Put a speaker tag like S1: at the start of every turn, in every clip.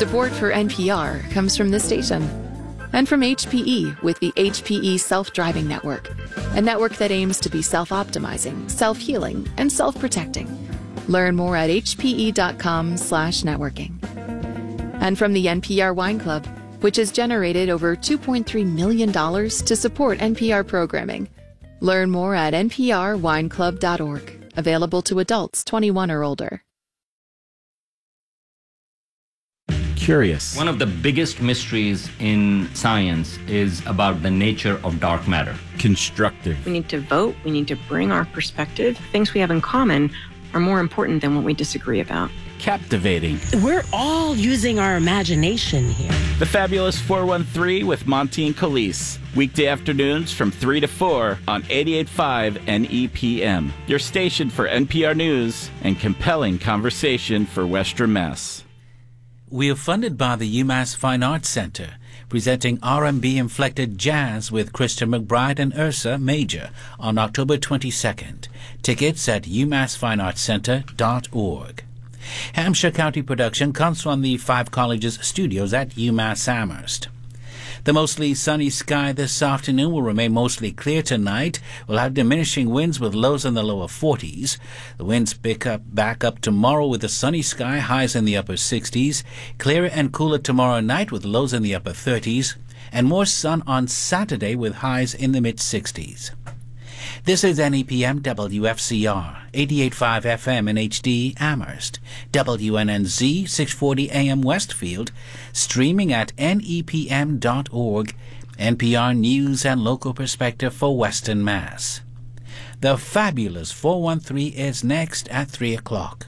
S1: Support for NPR comes from this station and from HPE with the HPE Self-Driving Network, a network that aims to be self-optimizing, self-healing, and self-protecting. Learn more at hpe.com/networking. And from the NPR Wine Club, which has generated over $2.3 million to support NPR programming. Learn more at nprwineclub.org. Available to adults 21 or older.
S2: Curious.
S3: One of the biggest mysteries in science is about the nature of dark matter.
S2: Constructive.
S4: We need to vote. We need to bring our perspective. Things we have in common are more important than what we disagree about.
S2: Captivating.
S5: We're all using our imagination here.
S2: The Fabulous 413 with Monty and Khalees. Weekday afternoons from 3 to 4 on 88.5 NEPM. Your station for NPR News and compelling conversation for Western Mass.
S6: We are funded by the UMass Fine Arts Center, presenting R&B-inflected jazz with Krista McBride and Ursa Major on October 22nd. Tickets at umassfineartscenter.org. Hampshire County production comes from the Five Colleges studios at UMass Amherst. The mostly sunny sky this afternoon will remain mostly clear tonight. We'll have diminishing winds with lows in the lower 40s. The winds pick up back up tomorrow with a sunny sky, highs in the upper 60s. Clearer and cooler tomorrow night with lows in the upper 30s. And more sun on Saturday with highs in the mid-60s. This is NEPM WFCR, 88.5 FM in HD Amherst, WNNZ 640 AM Westfield, streaming at nepm.org, NPR News and Local Perspective for Western Mass. The Fabulous 413 is next at 3 o'clock.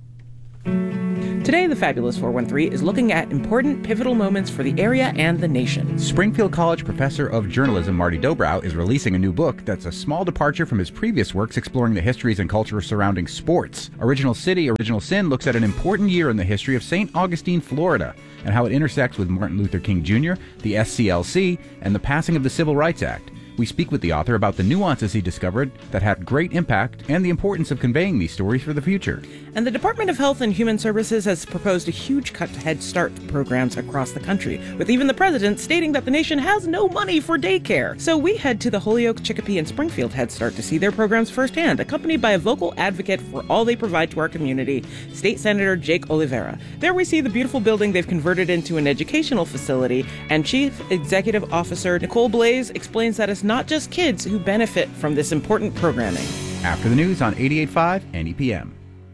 S7: Today, the Fabulous 413 is looking at important pivotal moments for the area and the nation.
S8: Springfield College professor of journalism Marty Dobrow is releasing a new book that's a small departure from his previous works exploring the histories and culture surrounding sports. Original City, Original Sin looks at an important year in the history of St. Augustine, Florida, and how it intersects with Martin Luther King Jr., the SCLC, and the passing of the Civil Rights Act. We speak with the author about the nuances he discovered that had great impact and the importance of conveying these stories for the future.
S7: And the Department of Health and Human Services has proposed a huge cut to Head Start programs across the country, with even the president stating that the nation has no money for daycare. So we head to the Holyoke, Chicopee, and Springfield Head Start to see their programs firsthand, accompanied by a vocal advocate for all they provide to our community, State Senator Jake Oliveira. There we see the beautiful building they've converted into an educational facility, and Chief Executive Officer Nicole Blaze explains that it's not just kids who benefit from this important programming.
S8: After the news on 88.5 NEPM.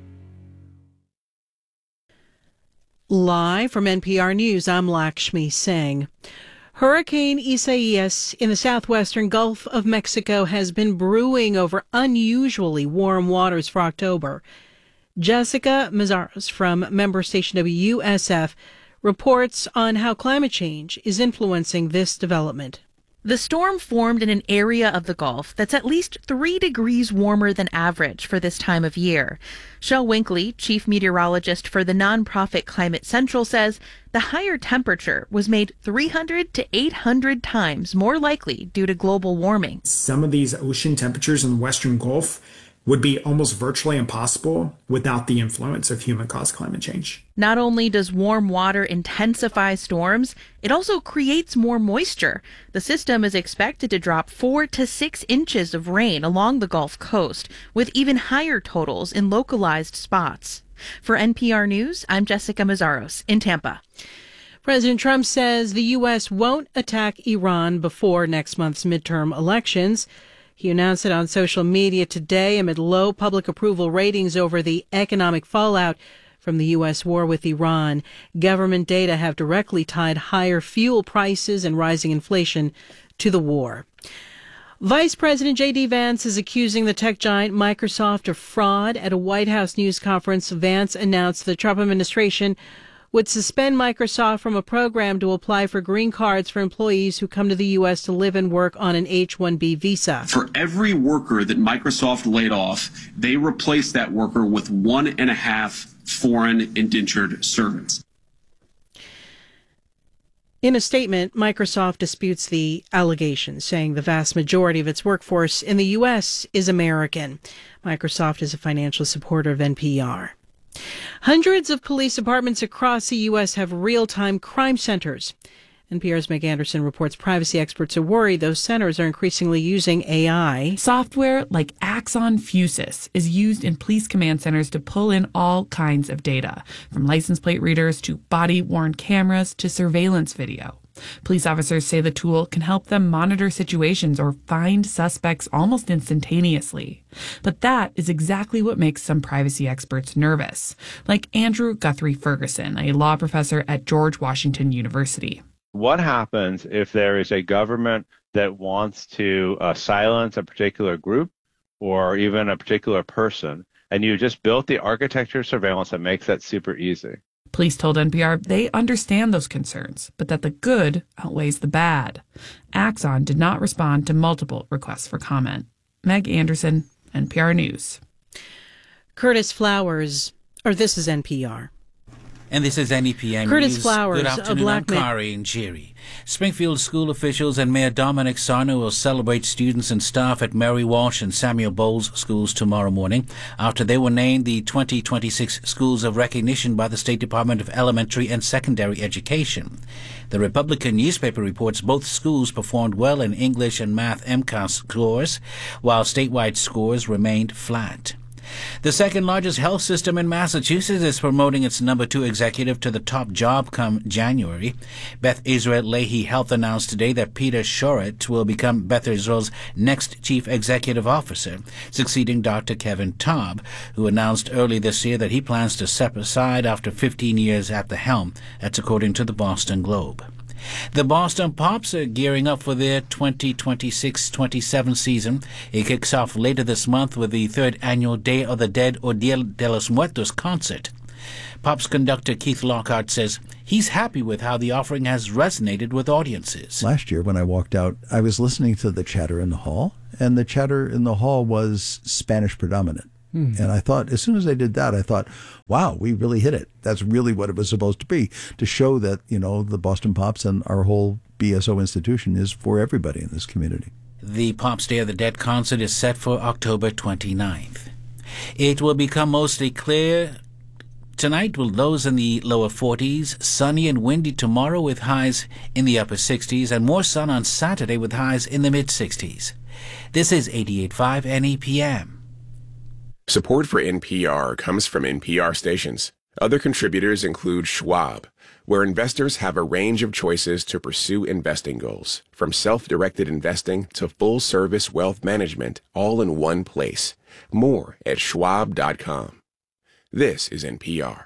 S9: Live from NPR News, I'm Lakshmi Singh. Hurricane Isaias in the southwestern Gulf of Mexico has been brewing over unusually warm waters for October. Jessica Mazaros from member station WUSF reports on how climate change is influencing this development.
S10: The storm formed in an area of the Gulf that's at least 3 degrees warmer than average for this time of year. Shel Winkley, chief meteorologist for the nonprofit Climate Central, says the higher temperature was made 300 to 800 times more likely due to global warming.
S11: Some of these ocean temperatures in the Western Gulf would be almost virtually impossible without the influence of human-caused climate change.
S10: Not only does warm water intensify storms, it also creates more moisture. The system is expected to drop 4 to 6 inches of rain along the Gulf Coast, with even higher totals in localized spots. For NPR News, I'm Jessica Mazaros in Tampa.
S9: President Trump says the U.S. won't attack Iran before next month's midterm elections. He announced it on social media today amid low public approval ratings over the economic fallout from the U.S. war with Iran. Government data have directly tied higher fuel prices and rising inflation to the war. Vice President J.D. Vance is accusing the tech giant Microsoft of fraud. At a White House news conference, Vance announced the Trump administration would suspend Microsoft from a program to apply for green cards for employees who come to the U.S. to live and work on an H-1B visa.
S12: For every worker that Microsoft laid off, they replaced that worker with 1.5 foreign indentured servants.
S9: In a statement, Microsoft disputes the allegations, saying the vast majority of its workforce in the U.S. is American. Microsoft is a financial supporter of NPR. Hundreds of police departments across the U.S. have real-time crime centers. NPR's Meg Anderson reports privacy experts are worried those centers are increasingly using AI.
S13: Software like Axon Fusus is used in police command centers to pull in all kinds of data, from license plate readers to body-worn cameras to surveillance video. Police officers say the tool can help them monitor situations or find suspects almost instantaneously. But that is exactly what makes some privacy experts nervous, like Andrew Guthrie Ferguson, a law professor at George Washington University.
S14: What happens if there is a government that wants to silence a particular group or even a particular person, and you just built the architecture of surveillance that makes that super easy?
S13: Police told NPR they understand those concerns, but that the good outweighs the bad. Axon did not respond to multiple requests for comment. Meg Anderson, NPR News.
S9: Curtis Flowers, or this is NPR.
S6: And this is NEPM
S9: Curtis
S6: News.
S9: Flowers,
S6: Good afternoon, I'm
S9: man.
S6: Kari and Jerry. Springfield school officials and Mayor Dominic Sarno will celebrate students and staff at Mary Walsh and Samuel Bowles schools tomorrow morning after they were named the 2026 Schools of Recognition by the State Department of Elementary and Secondary Education. The Republican newspaper reports both schools performed well in English and Math MCAS scores, while statewide scores remained flat. The second largest health system in Massachusetts is promoting its number 2 executive to the top job come January. Beth Israel Lahey Health announced today that Peter Shorett will become Beth Israel's next chief executive officer, succeeding Dr. Kevin Taub, who announced early this year that he plans to step aside after 15 years at the helm. That's according to the Boston Globe. The Boston Pops are gearing up for their 2026-27 season. It kicks off later this month with the 3rd annual Day of the Dead or Dia de los Muertos concert. Pops conductor Keith Lockhart says he's happy with how the offering has resonated with audiences.
S15: Last year when I walked out, I was listening to the chatter in the hall, and the chatter in the hall was Spanish predominant. And I thought, as soon as I did that, I thought, wow, we really hit it. That's really what it was supposed to be, to show that, you know, the Boston Pops and our whole BSO institution is for everybody in this community.
S6: The Pops Day of the Dead concert is set for October 29th. It will become mostly clear tonight with lows in the lower 40s, sunny and windy tomorrow with highs in the upper 60s, and more sun on Saturday with highs in the mid-60s. This is 88.5 NEPM.
S16: Support for NPR comes from NPR stations. Other contributors include Schwab, where investors have a range of choices to pursue investing goals, from self-directed investing to full-service wealth management, all in one place. More at schwab.com. This is NPR.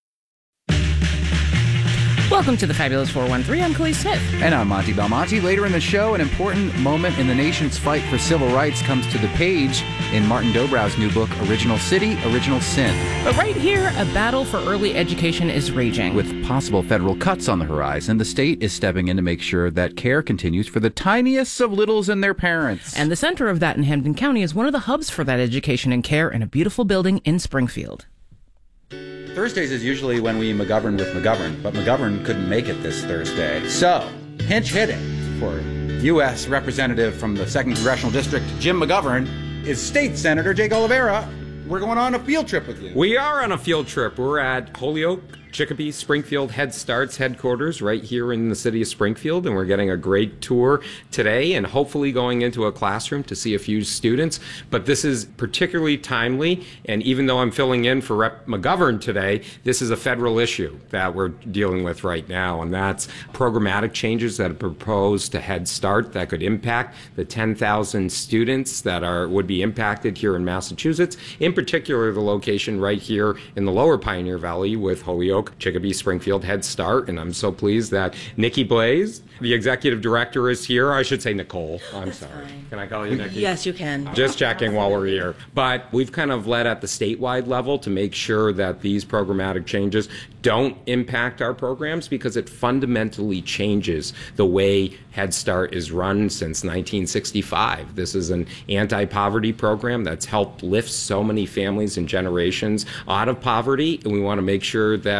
S17: Welcome to the Fabulous 413. I'm Khalees Smith.
S8: And I'm Monty Belmonte. Later in the show, an important moment in the nation's fight for civil rights comes to the page in Martin Dobrow's new book, Original City, Original Sin.
S17: But right here, a battle for early education is raging.
S8: With possible federal cuts on the horizon, the state is stepping in to make sure that care continues for the tiniest of littles and their parents.
S17: And the center of that in Hampden County is one of the hubs for that education and care in a beautiful building in Springfield.
S8: Thursdays is usually when we McGovern with McGovern, but McGovern couldn't make it this Thursday. So, pinch hitting for U.S. Representative from the 2nd Congressional District, Jim McGovern, is State Senator Jake Oliveira. We're going on a field trip with you.
S18: We are on a field trip. We're at Holyoke, Chicopee, Springfield Head Start's headquarters right here in the city of Springfield, and we're getting a great tour today and hopefully going into a classroom to see a few students. But this is particularly timely, and even though I'm filling in for Rep. McGovern today, this is a federal issue that we're dealing with right now, and that's programmatic changes that are proposed to Head Start that could impact the 10,000 students that would be impacted here in Massachusetts, in particular the location right here in the lower Pioneer Valley with Holyoke, Chicopee, Springfield Head Start. And I'm so pleased that Nikki Blaze, the executive director, is here. I should say Nicole. I'm sorry. Can I call you Nikki?
S5: Yes, you can.
S18: Just checking while we're here. But we've kind of led at the statewide level to make sure that these programmatic changes don't impact our programs, because it fundamentally changes the way Head Start is run since 1965. This is an anti-poverty program that's helped lift so many families and generations out of poverty, and we want to make sure that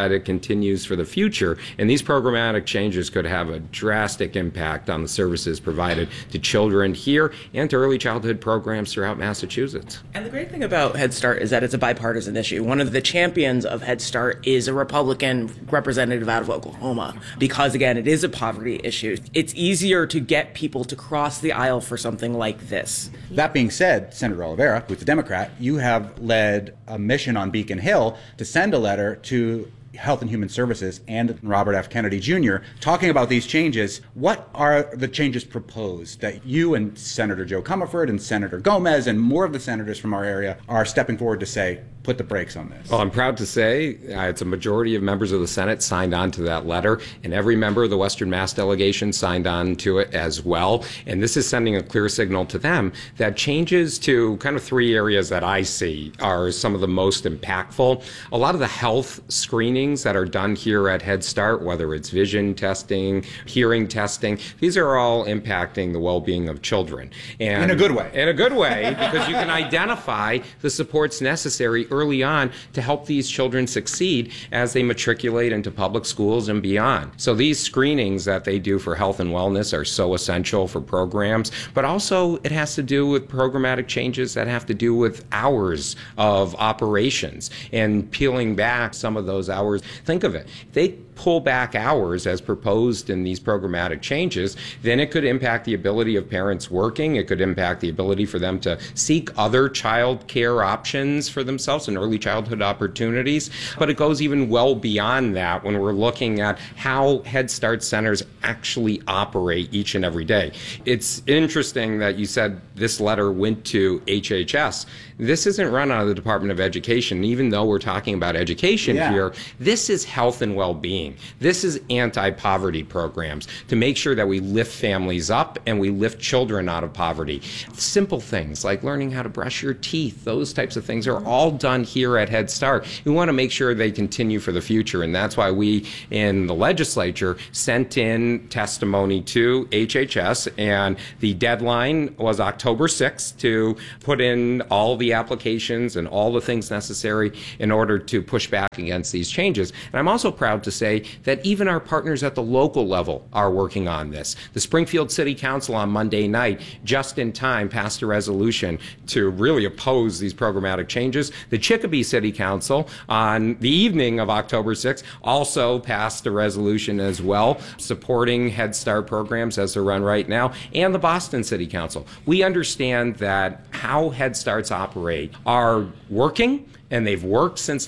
S18: that it continues for the future. And these programmatic changes could have a drastic impact on the services provided to children here and to early childhood programs throughout Massachusetts.
S17: And the great thing about Head Start is that it's a bipartisan issue. One of the champions of Head Start is a Republican representative out of Oklahoma because, again, it is a poverty issue. It's easier to get people to cross the aisle for something like this.
S8: That being said, Senator Oliveira, who's a Democrat, you have led a mission on Beacon Hill to send a letter to Health and Human Services and Robert F. Kennedy Jr. talking about these changes. What are the changes proposed that you and Senator Joe Comerford and Senator Gomez and more of the senators from our area are stepping forward to say, put the brakes on this?
S18: Well, I'm proud to say it's a majority of members of the Senate signed on to that letter, and every member of the Western Mass delegation signed on to it as well. And this is sending a clear signal to them that changes to kind of three areas that I see are some of the most impactful. A lot of the health screenings that are done here at Head Start, whether it's vision testing, hearing testing, these are all impacting the well-being of children. And
S8: in a good way.
S18: In a good way, because you can identify the supports necessary early on to help these children succeed as they matriculate into public schools and beyond. So these screenings that they do for health and wellness are so essential for programs, but also it has to do with programmatic changes that have to do with hours of operations and peeling back some of those hours. Think of it. They pull back hours as proposed in these programmatic changes, then it could impact the ability of parents working. It could impact the ability for them to seek other child care options for themselves and early childhood opportunities. But it goes even well beyond that when we're looking at how Head Start centers actually operate each and every day. It's interesting that you said this letter went to HHS. This isn't run out of the Department of Education. Even though we're talking about education here, this is health and well-being. This is anti-poverty programs to make sure that we lift families up and we lift children out of poverty. Simple things like learning how to brush your teeth, those types of things are all done here at Head Start. We want to make sure they continue for the future, and that's why we in the legislature sent in testimony to HHS, and the deadline was October 6th to put in all the applications and all the things necessary in order to push back against these changes. And I'm also proud to say that even our partners at the local level are working on this. The Springfield City Council on Monday night, just in time, passed a resolution to really oppose these programmatic changes. The Chicopee City Council on the evening of October 6th also passed a resolution as well, supporting Head Start programs as they're run right now, and the Boston City Council. We understand that how Head Starts operate are working, and they've worked since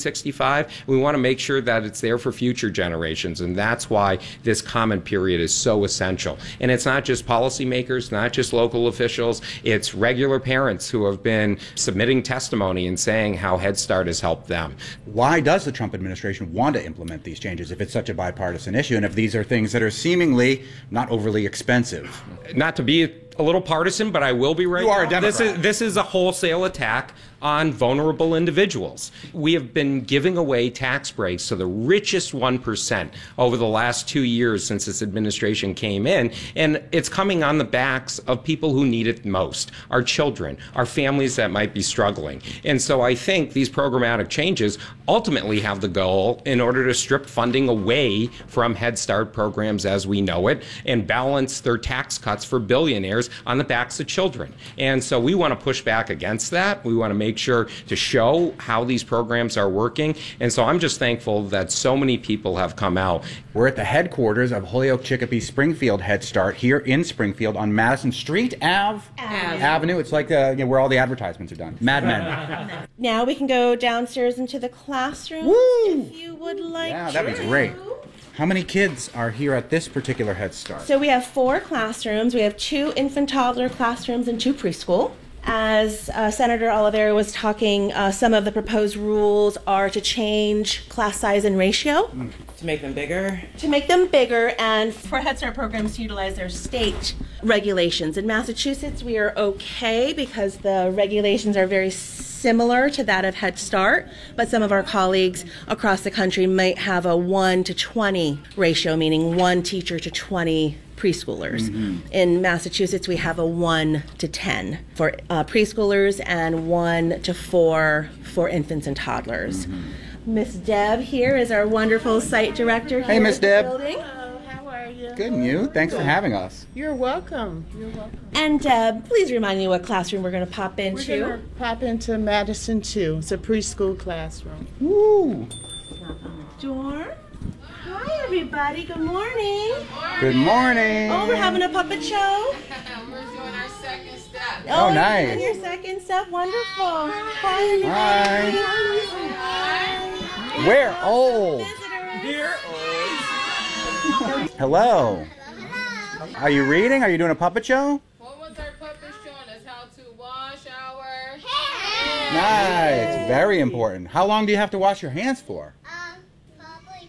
S18: 1965. We want to make sure that it's there for future generations, and that's why this comment period is so essential. And it's not just policymakers, not just local officials, it's regular parents who have been submitting testimony and saying how Head Start has helped them.
S8: Why does the Trump administration want to implement these changes if it's such a bipartisan issue, and if these are things that are seemingly not overly expensive?
S18: Not to be a little partisan, but I will be right.
S8: You are a Democrat.
S18: This is a wholesale attack on vulnerable individuals. We have been giving away tax breaks to the richest 1% over the last 2 years since this administration came in, and it's coming on the backs of people who need it most, our children, our families that might be struggling. And so I think these programmatic changes ultimately have the goal in order to strip funding away from Head Start programs as we know it and balance their tax cuts for billionaires on the backs of children. And so we want to push back against that. We want to make sure to show how these programs are working. And so I'm just thankful that so many people have come out.
S8: We're at the headquarters of Holyoke Chicopee Springfield Head Start here in Springfield on Madison Street Avenue. It's like where all the advertisements are done. Mad Men.
S19: Now we can go downstairs into the classroom if you would like to.
S8: Yeah, that'd be great. How many kids are here at this particular Head Start?
S19: So we have 4 classrooms. We have 2 infant toddler classrooms and 2 preschool. As Senator Oliveira was talking, some of the proposed rules are to change class size and ratio.
S17: To make them bigger?
S19: To make them bigger, and for Head Start programs to utilize their state regulations. In Massachusetts, we are okay because the regulations are very similar to that of Head Start, but some of our colleagues across the country might have a 1 to 20 ratio, meaning 1 teacher to 20 preschoolers. In Massachusetts, we have a 1 to 10 for preschoolers and 1 to 4 for infants and toddlers. Miss Deb here is our wonderful site director here
S8: Hey, Miss
S19: at the
S8: Deb.
S19: building.
S20: How are you?
S8: Good, and you? Thanks for having us.
S20: You're welcome. You're welcome.
S19: And Deb, please remind me what classroom we're going to pop into.
S20: We're going to pop into Madison 2. It's a preschool classroom.
S8: Woo!
S19: Door. Hi, everybody. Good morning.
S8: Good morning.
S19: Oh, we're having a puppet show.
S20: We're doing our second step.
S8: Oh,
S19: you're
S8: nice.
S19: doing your second step. Wonderful. Hi, everybody.
S8: Hi. We're old.
S20: We're
S8: Hello. Are you reading? Are you doing a puppet show?
S20: What was our puppet showing us? How to wash our hands.
S8: Nice. Very important. How long do you have to wash your hands for?
S20: Probably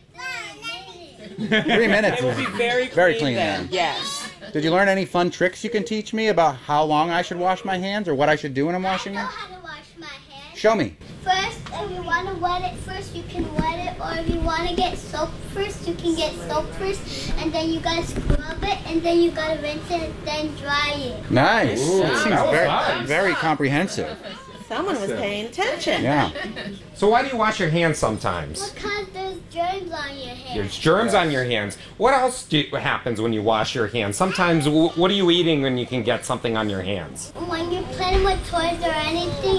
S8: 3 minutes.
S17: It will be very
S8: clean
S17: then.
S8: then.
S17: Yes.
S8: Did you learn any fun tricks you can teach me about how long I should wash my hands or what I should do when I'm washing them?
S21: How to wash my hands.
S8: Show me.
S21: First, if you want to wet it first, you can wet it. Or if you want to get soap first, you can get soap first. And then you got to scrub it. And then you got to rinse it and then dry it.
S8: Nice.
S21: Ooh,
S8: That seems
S21: that was
S8: very,
S21: nice.
S8: very comprehensive.
S19: Someone was paying attention.
S8: Yeah.
S18: So why do you wash your hands sometimes?
S21: Because there's germs on your hands.
S18: There's germs on your hands. What else happens when you wash your hands? Sometimes, what are you eating when you can get something on your hands?
S21: When you're playing with toys or anything,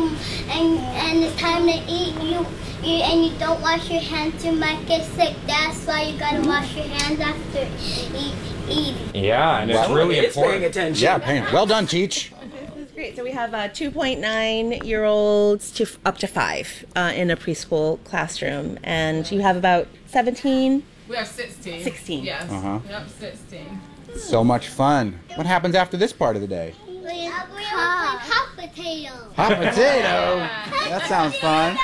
S21: and it's time to eat, and you don't wash your hands, you might get sick. That's why you gotta wash your hands after eating.
S18: Yeah, and it's really important.
S17: Paying attention.
S8: Yeah, well done, Teach.
S19: Great. So we have 2.9-year-olds to up to 5 in a preschool classroom, and you have about 17.
S20: We have 16.
S19: 16.
S20: Yes.
S8: Uh-huh.
S20: Yep, 16.
S8: So much fun. What happens after this part of the day?
S21: We play hot potato.
S8: Hot potato. That sounds fun.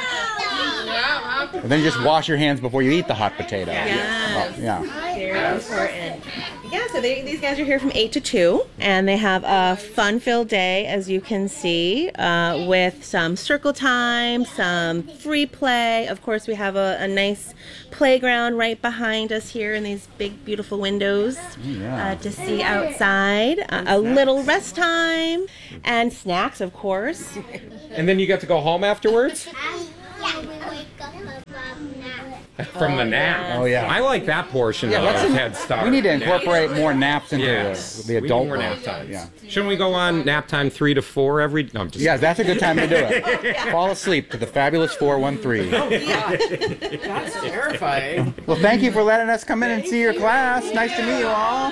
S8: And then you just wash your hands before you eat the hot potato.
S19: Yes.
S8: Oh, yeah.
S19: Very important. Yeah, so these guys are here from 8 to 2, and they have a fun-filled day, as you can see, with some circle time, some free play. Of course, we have a nice playground right behind us here in these big, beautiful windows to see outside. A little rest time, and snacks, of course.
S18: And then you get to go home afterwards?
S21: Yeah, we wake up about nap.
S18: From the nap.
S8: Oh, yeah.
S18: I like that portion of Head Start.
S8: We need to incorporate more naps into the
S18: We
S8: adult
S18: need more
S8: world.
S18: nap times.
S8: Yeah.
S18: Shouldn't we go on nap time 3 to 4 every? No, I'm just.
S8: Yeah, that's a good time to do it. Fall asleep to the fabulous 413.
S17: That's terrifying.
S8: Well, thank you for letting us come in and see your class. Nice to meet you all.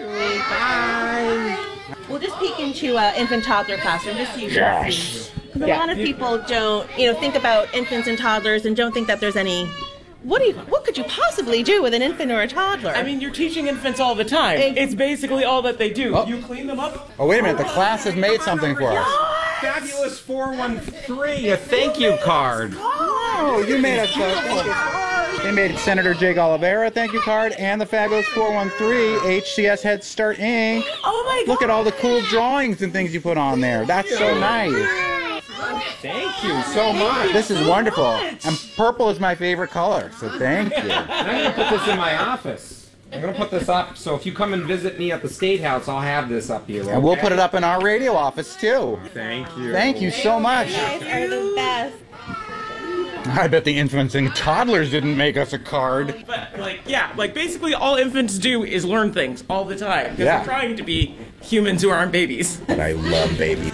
S19: Bye. We'll just peek into infant toddler classroom just so you can see. Because a lot of people don't, think about infants and toddlers and don't think that there's any. What could you possibly do with an infant or a toddler?
S17: I mean, you're teaching infants all the time. It's basically all that they do. You clean them up.
S8: Oh, wait a minute. The class has made something for us.
S18: Fabulous 413, a thank you card.
S8: Oh, you made us They made Senator Jake Oliveira thank you card and the fabulous 413 HCS Head Start Inc.
S17: Oh my God!
S8: Look at all the cool drawings and things you put on there. That's so nice.
S18: Thank you so much.
S8: This is wonderful. And purple is my favorite color, so thank you.
S18: I'm going to put this in my office. I'm going to put this up, so if you come and visit me at the State House, I'll have this up here.
S8: And we'll put it up in our radio office, too.
S18: Thank you.
S8: Thank you so much.
S19: You guys are the best.
S8: I bet the infants and toddlers didn't make us a card.
S17: But basically all infants do is learn things all the time. Because they're trying to be humans who aren't babies.
S8: But I love babies.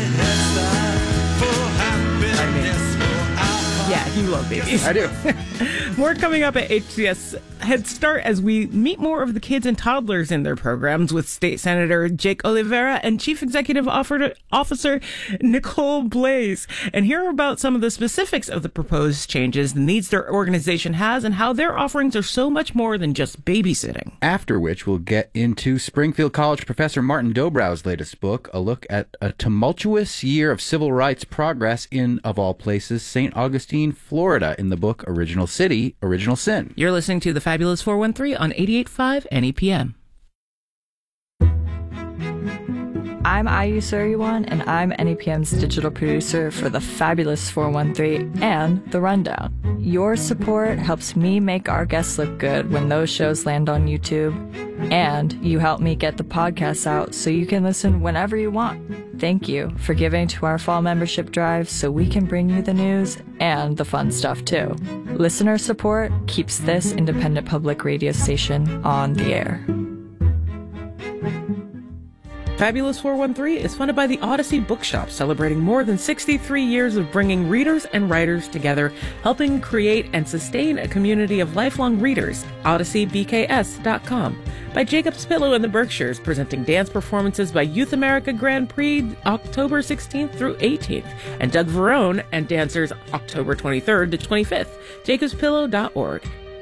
S7: Yeah, you love babies.
S8: I do.
S7: More coming up at HCS Head Start as we meet more of the kids and toddlers in their programs with State Senator Jake Oliveira and Chief Executive Officer Nicole Blaze, and hear about some of the specifics of the proposed changes, the needs their organization has, and how their offerings are so much more than just babysitting.
S8: After which, we'll get into Springfield College professor Martin Dobrow's latest book, a look at a tumultuous year of civil rights progress in, of all places, St. Augustine, Florida, in the book Original City, Original Sin.
S10: You're listening to the Fabulous 413 on 88.5 NEPM.
S1: I'm Ayu Suriwan, and I'm NEPM's digital producer for The Fabulous 413 and The Rundown. Your support helps me make our guests look good when those shows land on YouTube, and you help me get the podcasts out so you can listen whenever you want. Thank you for giving to our fall membership drive so we can bring you the news and the fun stuff too. Listener support keeps this independent public radio station on the air.
S7: Fabulous 413 is funded by the Odyssey Bookshop, celebrating more than 63 years of bringing readers and writers together, helping create and sustain a community of lifelong readers. OdysseyBKS.com. By Jacob's Pillow in the Berkshires, presenting dance performances by Youth America Grand Prix October 16th through 18th, and Doug Verone and dancers October 23rd to 25th. JacobsPillow.org.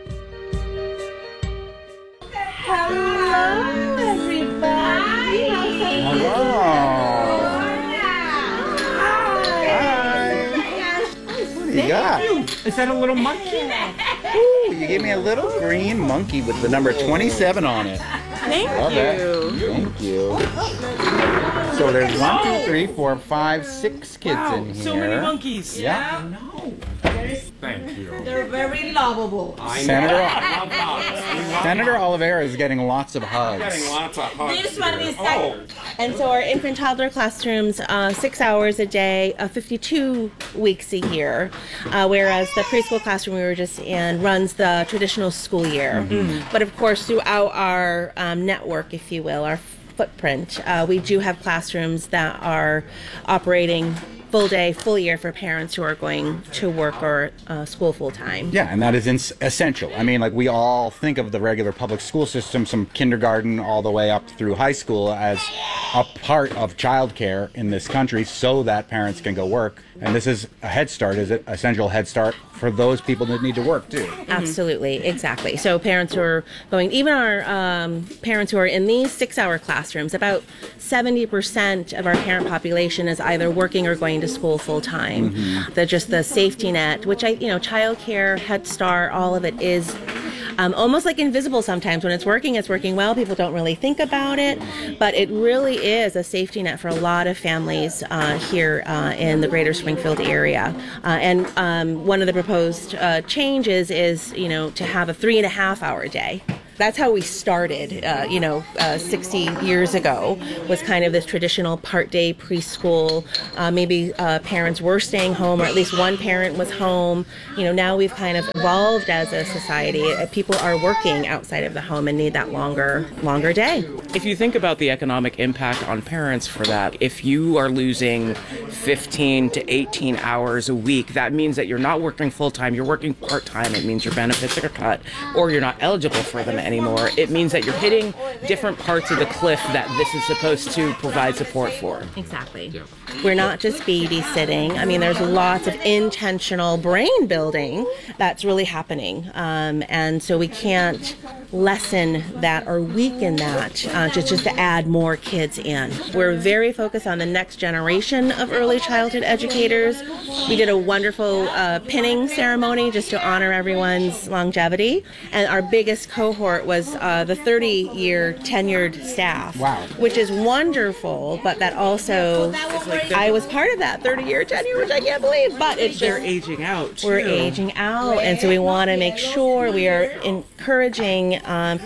S21: Hello, everybody.
S8: Hello.
S21: Hi.
S8: What do you got?
S2: Is that a little monkey?
S8: Ooh, you gave me a little green monkey with the number 27 on it.
S21: Thank
S8: Love
S21: you.
S8: it. Thank you. So there's 1, 2, 3, 4, 5, 6 kids in here.
S7: So many monkeys.
S8: Yeah.
S2: Thank you.
S21: They're very lovable.
S8: Senator Oliveira is getting lots of hugs.
S2: Getting lots of hugs.
S19: This one is
S2: Oh.
S19: And so our infant toddler classrooms, 6 hours a day, 52 weeks a year, whereas the preschool classroom we were just in runs the traditional school year. But of course, throughout our network, if you will, our footprint, we do have classrooms that are operating full day, full year for parents who are going to work or school full time.
S8: Yeah, and that is essential. I mean, like, we all think of the regular public school system, from kindergarten all the way up through high school, as a part of childcare in this country so that parents can go work. And this is a Head Start, is it? Essential Head Start for those people that need to work too.
S19: Absolutely, exactly. So parents who are going, even our parents who are in these 6-hour classrooms, about 70% of our parent population is either working or going to school full time. Just the safety net, which childcare, Head Start, all of it is almost like invisible sometimes. When it's working well. People don't really think about it, but it really is a safety net for a lot of families here in the greater Springfield area. And one of the proposed changes is, to have a 3.5-hour day. That's how we started, 60 years ago, was kind of this traditional part-day preschool. Maybe parents were staying home, or at least one parent was home. Now we've kind of evolved as a society. People are working outside of the home and need that longer day.
S7: If you think about the economic impact on parents for that, if you are losing 15 to 18 hours a week, that means that you're not working full-time, you're working part-time. It means your benefits are cut, or you're not eligible for them anymore. It means that you're hitting different parts of the cliff that this is supposed to provide support for.
S19: Exactly. Yeah. We're not just babysitting. I mean, there's lots of intentional brain building that's really happening. And so we can't lessen that or weaken that just to add more kids in. We're very focused on the next generation of early childhood educators. We did a wonderful pinning ceremony just to honor everyone's longevity. And our biggest cohort was the 30-year tenured staff.
S8: Wow.
S19: Which is wonderful, but that also, I was part of that 30-year tenure, which I can't believe, but it's
S7: They're aging out, too.
S19: We're aging out, and so we want to make sure we are encouraging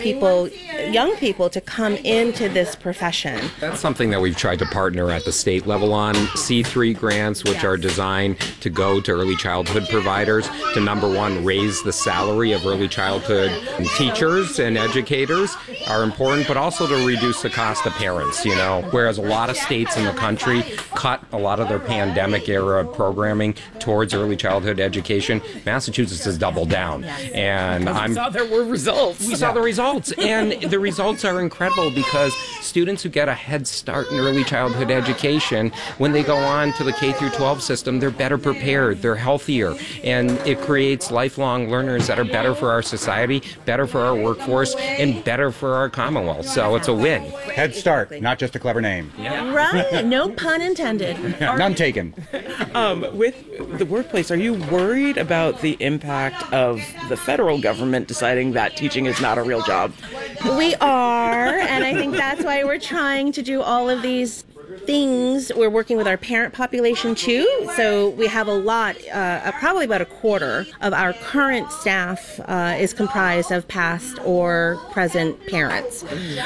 S19: young people to come into this profession.
S18: That's something that we've tried to partner at the state level on. C3 grants, which are designed to go to early childhood providers to, number one, raise the salary of early childhood teachers and educators are important, but also to reduce the cost to parents, whereas a lot of states in the country cut a lot of their pandemic era programming towards early childhood education. Massachusetts has doubled down. And
S7: we saw there were results.
S18: We saw the results, and the results are incredible because students who get a head start in early childhood education, when they go on to the K through 12 system, they're better prepared, they're healthier, and it creates lifelong learners that are better for our society, better for our workforce, and better for our Commonwealth. So it's a win.
S8: Head Start, not just a clever name.
S19: Yeah. Right, no pun intended.
S8: None taken.
S7: With the workplace, are you worried about the impact of the federal government deciding that teaching is not a real job?
S19: We are, and I think that's why we're trying to do all of these things, we're working with our parent population too. So we have a lot, probably about a quarter of our current staff is comprised of past or present parents.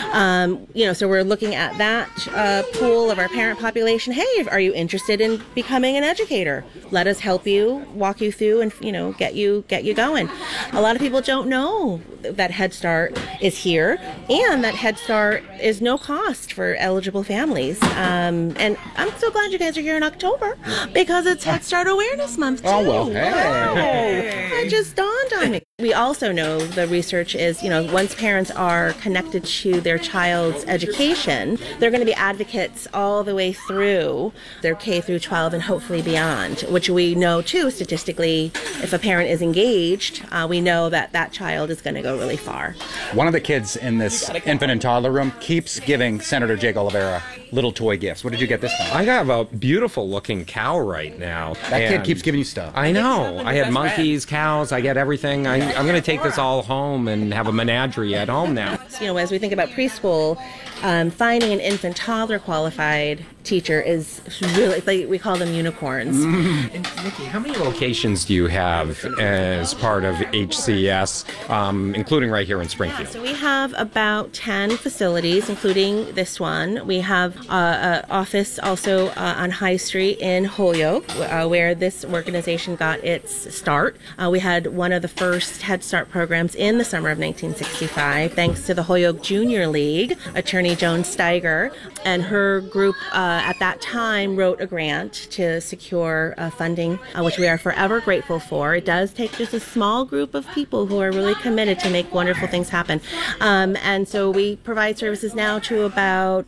S19: So we're looking at that pool of our parent population. Hey, are you interested in becoming an educator? Let us help you, walk you through, and get you going. A lot of people don't know that Head Start is here, and that Head Start is no cost for eligible families. And I'm so glad you guys are here in October because it's Head Start Awareness Month too.
S8: Oh, well, hey.
S19: It just dawned on me. We also know the research is, once parents are connected to their child's education, they're going to be advocates all the way through their K through 12 and hopefully beyond, which we know too statistically, if a parent is engaged, we know that that child is going to go really far.
S8: One of the kids in this infant and toddler room keeps giving Senator Jake Oliveira little toy gifts. What did you get this time?
S18: I have a beautiful looking cow right now.
S8: That kid keeps giving you stuff.
S18: I know. I had monkeys, cows, I get everything. I'm going to take this all home and have a menagerie at home now.
S19: As we think about preschool, finding an infant toddler qualified teacher is really, we call them unicorns.
S18: And Nikki, how many locations do you have as part of HCS, including right here in Springfield?
S19: So we have about 10 facilities, including this one. We have an office also on High Street in Holyoke, where this organization got its start. We had one of the first Head Start programs in the summer of 1965, thanks to the Holyoke Junior League, Attorney Joan Steiger, and her group at that time wrote a grant to secure funding, which we are forever grateful for. It does take just a small group of people who are really committed to make wonderful things happen. And so we provide services now to about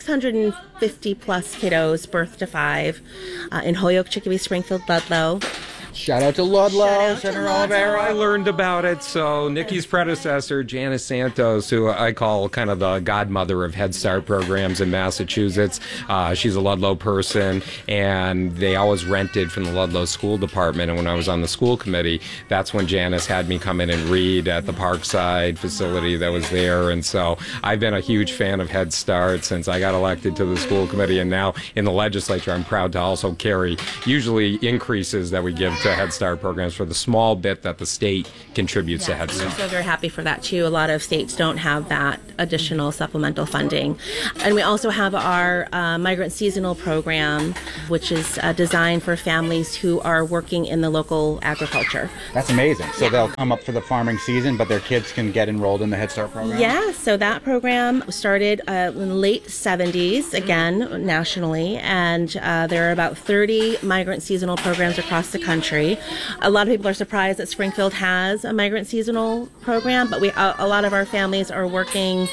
S19: 650 plus kiddos, birth to 5, in Holyoke, Chicopee, Springfield, Ludlow.
S8: Shout out to Ludlow, Senator Oliveira.
S18: I learned about it. So Nikki's predecessor, Janice Santos, who I call kind of the godmother of Head Start programs in Massachusetts, she's a Ludlow person, and they always rented from the Ludlow School Department. And when I was on the school committee, that's when Janice had me come in and read at the Parkside facility that was there. And so I've been a huge fan of Head Start since I got elected to the school committee. And now in the legislature, I'm proud to also carry usually increases that we give to Head Start programs for the small bit that the state contributes to Head Start.
S19: I'm so very happy for that too. A lot of states don't have that additional supplemental funding. And we also have our migrant seasonal program, which is designed for families who are working in the local agriculture.
S8: That's amazing. So they'll come up for the farming season, but their kids can get enrolled in the Head Start program?
S19: Yeah, so that program started in the late 70s, again, nationally, and there are about 30 migrant seasonal programs across the country. A lot of people are surprised that Springfield has a migrant seasonal program, but a lot of our families are working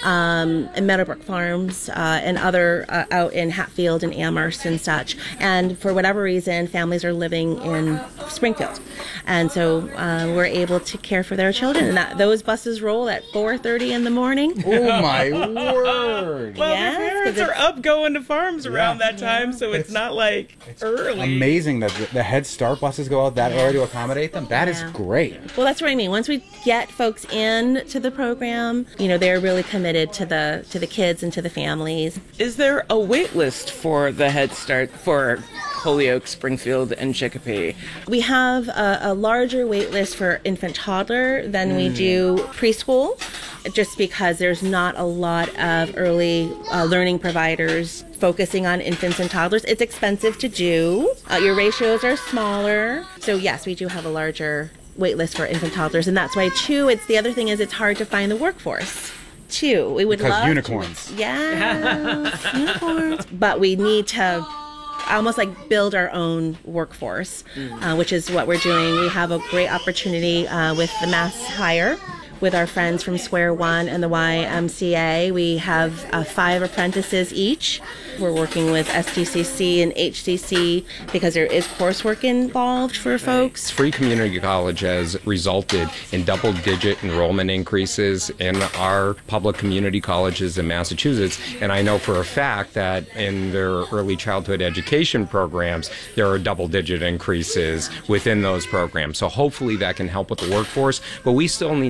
S19: in Meadowbrook Farms and other out in Hatfield and Amherst and such. And for whatever reason, families are living in Springfield. And so we're able to care for their children. And those buses roll at 4:30 in the morning.
S8: Oh, my word.
S7: Well, yes, the parents are up going to farms around that time, so it's not like early.
S8: Amazing that the Head Start buses go out that early to accommodate them. That is great.
S19: Well, that's what I mean. Once we get folks in to the program, they're really committed to the kids and to the families.
S17: Is there a wait list for the Head Start for Holyoke, Springfield, and Chicopee?
S19: We have a larger wait list for infant toddler than we do preschool, just because there's not a lot of early learning providers focusing on infants and toddlers. It's expensive to do. Your ratios are smaller. So yes, we do have a larger wait list for infant toddlers, and that's why too, the other thing is it's hard to find the workforce. Too. We would love
S8: unicorns.
S19: Yes, unicorns. But we need to almost like build our own workforce, which is what we're doing. We have a great opportunity with the Mass Hire with our friends from Square One and the YMCA. We have 5 apprentices each. We're working with SDCC and HCC because there is coursework involved for folks.
S18: Free community college has resulted in double-digit enrollment increases in our public community colleges in Massachusetts, and I know for a fact that in their early childhood education programs, there are double-digit increases within those programs. So hopefully that can help with the workforce, but we still need to do our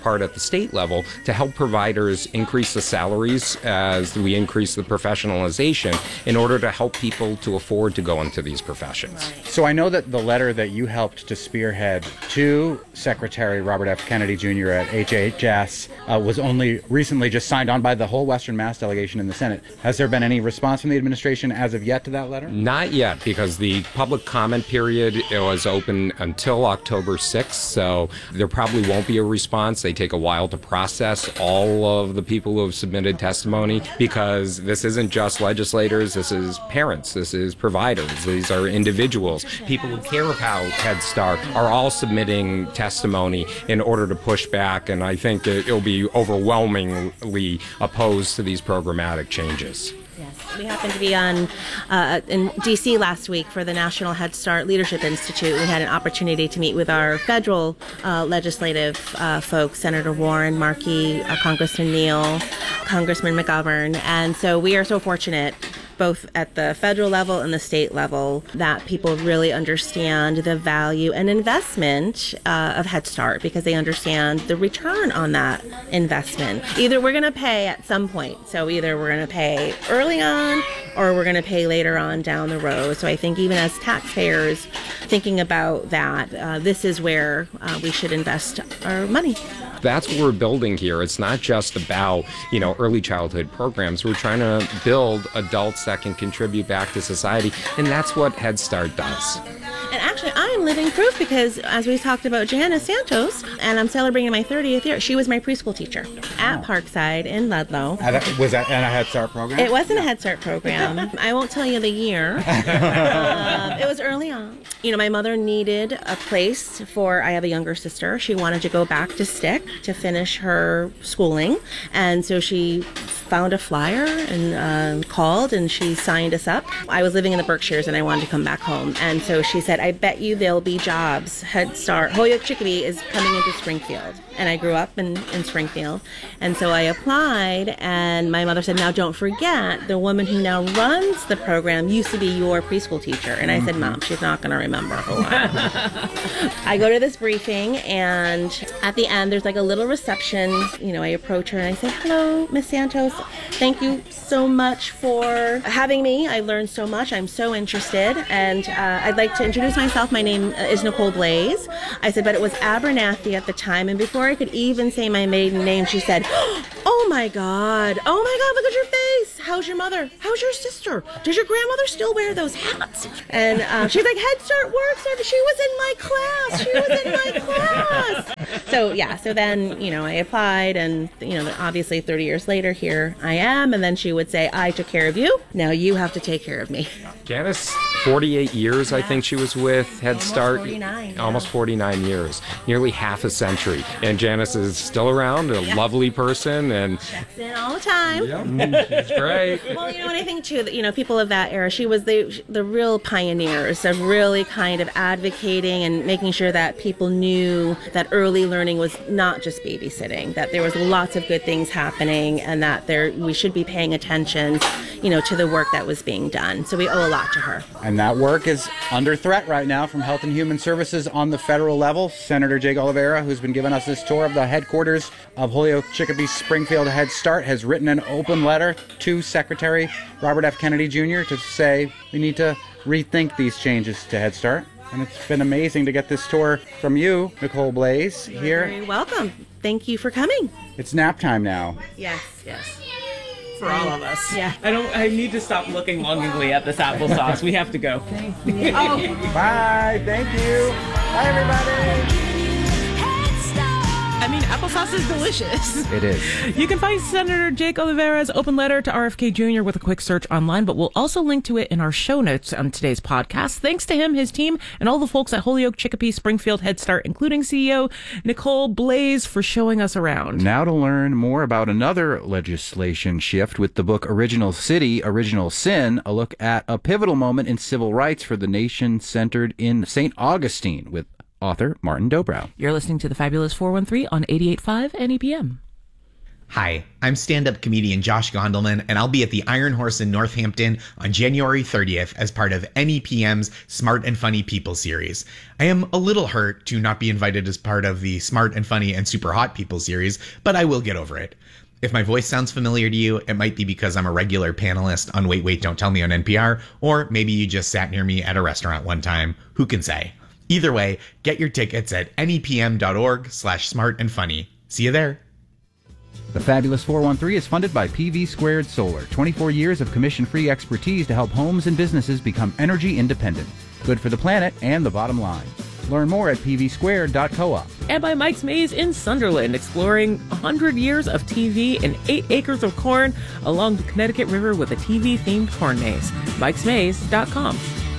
S18: counterpart at the state level to help providers increase the salaries as we increase the professionalization in order to help people to afford to go into these professions.
S8: So I know that the letter that you helped to spearhead to Secretary Robert F. Kennedy Jr. at HHS was only recently just signed on by the whole Western Mass delegation in the Senate. Has there been any response from the administration as of yet to that letter?
S18: Not yet, because the public comment period was open until October 6th, so there probably won't be a response. They take a while to process all of the people who have submitted testimony, because this isn't just legislators, this is parents, this is providers, these are individuals. People who care about Head Start are all submitting testimony in order to push back, and I think it'll be overwhelmingly opposed to these programmatic changes.
S19: Yes, we happened to be in D.C. last week for the National Head Start Leadership Institute. We had an opportunity to meet with our federal legislative folks, Senator Warren, Markey, Congressman Neal, Congressman McGovern, and so we are so fortunate, both at the federal level and the state level, that people really understand the value and investment of Head Start, because they understand the return on that investment. Either we're going to pay at some point, so either we're going to pay early on or we're going to pay later on down the road. So I think even as taxpayers thinking about that, this is where we should invest our money.
S18: That's what we're building here. It's not just about, early childhood programs. We're trying to build adults that can contribute back to society, and that's what Head Start does.
S19: And actually, I'm living proof, because as we talked about Janice Santos, and I'm celebrating my 30th year, she was my preschool teacher at Parkside in Ludlow.
S8: Was that in a Head Start program?
S19: It wasn't a Head Start program. I won't tell you the year. It was early on. My mother needed a place I have a younger sister. She wanted to go back to Stick to finish her schooling. And so she found a flyer and called, and she signed us up. I was living in the Berkshires and I wanted to come back home. And so she said, I bet you there'll be jobs. Head Start, Holyoke Chicopee is coming into Springfield. And I grew up in Springfield. And so I applied, and my mother said, now don't forget, the woman who now runs the program used to be your preschool teacher. And I said, Mom, she's not going to remember who I am. I go to this briefing, and at the end, there's like a little reception. I approach her and I say, hello, Miss Santos. Thank you so much for having me. I learned so much. I'm so interested. And I'd like to introduce myself. My name is Nicole Blaze. I said, but it was Abernathy at the time. And before I could even say my maiden name, she said, oh my God, look at your face. How's your mother? How's your sister? Does your grandmother still wear those hats? And she's like, Head Start works. She was in my class. So then, I applied, and, obviously 30 years later, here I am. And then she would say, I took care of you. Now you have to take care of me.
S18: Janice, 48 years, I think she was with Head Start.
S19: 49.
S18: Almost 49 years, nearly half a century. And Janice is still around, a lovely person. And
S19: checks in all the time.
S18: Yep, she's great.
S19: Well, and I think, too, that, people of that era, she was the real pioneers of really kind of advocating and making sure that people knew that early learning was not just babysitting, that there was lots of good things happening, and that we should be paying attention, to the work that was being done. So we owe a lot to her.
S8: And that work is under threat right now from Health and Human Services on the federal level. Senator Jake Oliveira, who's been giving us this tour of the headquarters of Holyoke Chicopee Springfield Head Start, has written an open letter to Secretary Robert F. Kennedy Jr. to say we need to rethink these changes to Head Start. And it's been amazing to get this tour from you, Nicole Blaze, here.
S19: You're very welcome. Thank you for coming.
S8: It's nap time now.
S19: Yes.
S7: For all of us.
S19: Yeah.
S7: I need to stop looking longingly at this applesauce. We have to go.
S8: Bye. Thank you. Bye, everybody.
S7: I mean, applesauce is delicious.
S8: It is.
S7: You can find Senator Jake Oliveira's open letter to RFK Jr. with a quick search online, but we'll also link to it in our show notes on today's podcast. Thanks to him, his team, and all the folks at Holyoke Chicopee Springfield Head Start, including CEO Nicole Blaze, for showing us around.
S8: Now to learn more about another legislation shift with the book Original City, Original Sin, a look at a pivotal moment in civil rights for the nation centered in St. Augustine with author Martin Dobrow.
S7: You're listening to the Fabulous 413 on 88.5 NEPM.
S3: Hi, I'm stand-up comedian Josh Gondelman, and I'll be at the Iron Horse in Northampton on January 30th as part of NEPM's Smart and Funny People series. I am a little hurt to not be invited as part of the Smart and Funny and Super Hot People series, but I will get over it. If my voice sounds familiar to you, it might be because I'm a regular panelist on Wait, Wait, Don't Tell Me on NPR, or maybe you just sat near me at a restaurant one time. Who can say? Either way, get your tickets at nepm.org/smartandfunny. See you there.
S8: The Fabulous 413 is funded by PV Squared Solar, 24 years of commission-free expertise to help homes and businesses become energy independent. Good for the planet and the bottom line. Learn more at pvsquared.coop.
S7: And by Mike's Maze in Sunderland, exploring 100 years of TV and 8 acres of corn along the Connecticut River with a TV-themed corn maze. mikesmaze.com.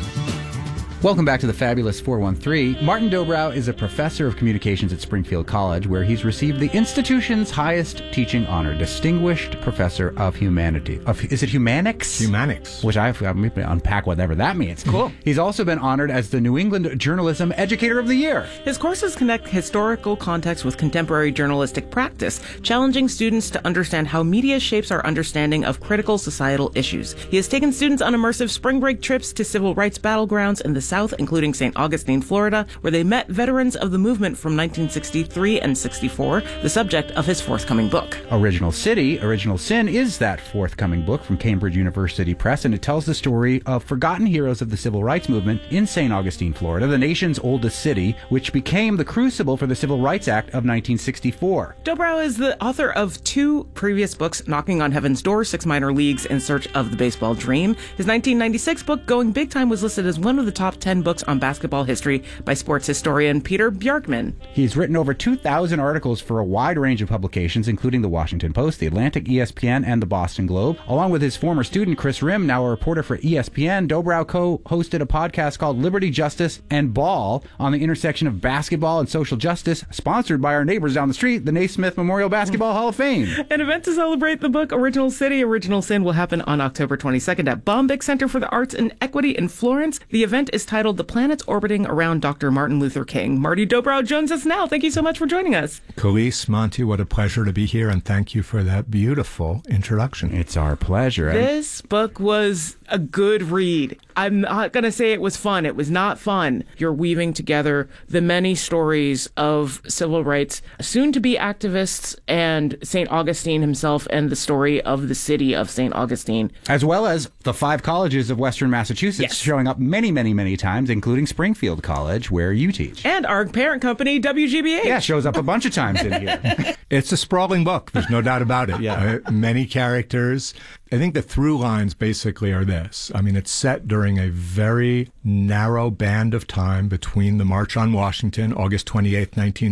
S8: Welcome back to the Fabulous 413. Martin Dobrow is a professor of communications at Springfield College, where he's received the institution's highest teaching honor, Distinguished Professor of Humanity. Is it Humanics?
S22: Humanics.
S8: Which I'm going to unpack whatever that means.
S7: Cool.
S8: He's also been honored as the New England Journalism Educator of the Year.
S7: His courses connect historical context with contemporary journalistic practice, challenging students to understand how media shapes our understanding of critical societal issues. He has taken students on immersive spring break trips to civil rights battlegrounds in the South, including St. Augustine, Florida, where they met veterans of the movement from 1963 and 64, the subject of his forthcoming book.
S8: Original City, Original Sin is that forthcoming book from Cambridge University Press, and it tells the story of forgotten heroes of the civil rights movement in St. Augustine, Florida, the nation's oldest city, which became the crucible for the Civil Rights Act of 1964.
S7: Dobrow is the author of 2 previous books, Knocking on Heaven's Door, 6 Minor Leagues in Search of the Baseball Dream. His 1996 book, Going Big Time, was listed as one of the top 10 books on basketball history by sports historian Peter Bjarkman.
S8: He's written over 2,000 articles for a wide range of publications, including the Washington Post, the Atlantic, ESPN, and the Boston Globe. Along with his former student Chris Rim, now a reporter for ESPN, Dobrow co-hosted a podcast called Liberty, Justice, and Ball on the intersection of basketball and social justice, sponsored by our neighbors down the street, the Naismith Memorial Basketball Hall of Fame.
S7: An event to celebrate the book Original City, Original Sin will happen on October 22nd at Bombyx Center for the Arts and Equity in Florence. The event is titled The Planets Orbiting Around Dr. Martin Luther King. Marty Dobrow joins us now. Thank you so much for joining us.
S22: Khalees, Monty, what a pleasure to be here, and thank you for that beautiful introduction.
S8: It's our pleasure.
S7: This book was a good read. I'm not going to say it was fun. It was not fun. You're weaving together the many stories of civil rights, soon-to-be activists, and St. Augustine himself, and the story of the city of St. Augustine.
S8: As well as the 5 colleges of Western Massachusetts, showing up many, many, many times, including Springfield College, where you teach.
S7: And our parent company, WGBH.
S8: Yeah, shows up a bunch of times in here.
S22: It's a sprawling book. There's no doubt about it. Many characters. I think the through lines basically are this. I mean, it's set during a very narrow band of time between the March on Washington, August 28th,